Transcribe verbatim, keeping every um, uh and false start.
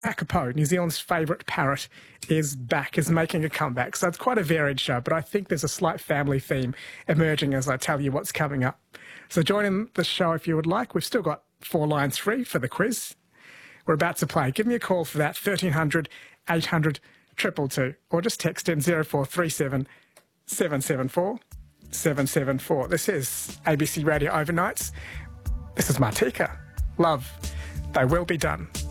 Akapo, New Zealand's favourite parrot, is back, is making a comeback. So it's quite a varied show, but I think there's a slight family theme emerging as I tell you what's coming up. So join in the show if you would like. We've still got four lines free for the quiz. We're about to play. Give me a call for that, thirteen hundred, eight hundred, two two two, or just text in zero four three seven, seven seven four, seven seven four. This is A B C Radio Overnights. This is Martika. Love, they will be done.